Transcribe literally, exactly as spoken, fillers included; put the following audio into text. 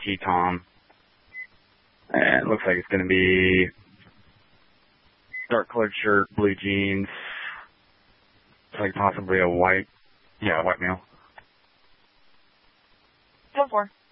T-Tom. And it looks like it's going to be dark colored shirt, blue jeans, looks like possibly a white, yeah, white male. ten four.